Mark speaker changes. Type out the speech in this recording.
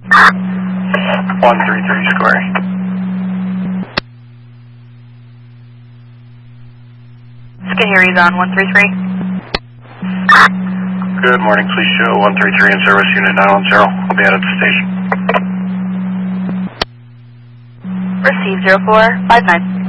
Speaker 1: 133 square.
Speaker 2: Skahiri's on 133.
Speaker 1: Good morning, please show 133 in service, unit 910. I'll be out at the station.
Speaker 2: Receive 0459.